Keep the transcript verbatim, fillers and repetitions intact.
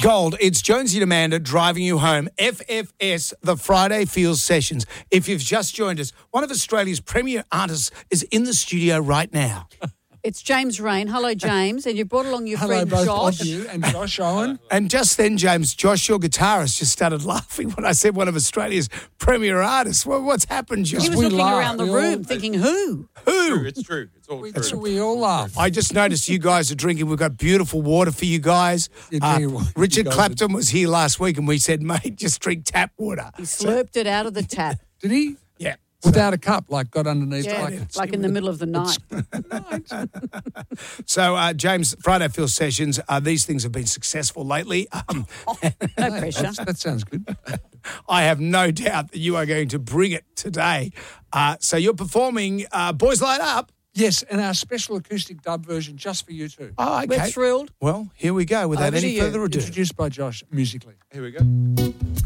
Gold, it's Jonesy and Amanda driving you home. F F S, the Friday Feels Sessions. If you've just joined us, one of Australia's premier artists is in the studio right now. It's James Rain. Hello, James. And you brought along your Hello, friend both Josh. of you and Josh Owen. And just then, James, Josh, your guitarist, just started laughing when I said one of Australia's premier artists. Well, what's happened, Josh? He was We looking laugh. around the We all- room thinking, who? Who? It's true. It's all We, true. we all laugh. I just noticed you guys are drinking. We've got beautiful water for you guys. Yeah, Uh, drinking water. Richard You guys Clapton was here last week and we said, mate, just drink tap water. He slurped it out of the tap. Did he? Yeah. Without a cup, like got underneath. Yeah, like, like in the middle of the night. So, uh, James, Friday Feels Sessions, uh, these things have been successful lately. Um, No pressure. That's- that sounds good. I have no doubt that you are going to bring it today. Uh, so you're performing uh, Boys Light Up. Yes, and our special acoustic dub version just for you two. Oh, okay. We're thrilled. Well, here we go without Over to any you. further ado. Introduced by Josh musically. Here we go.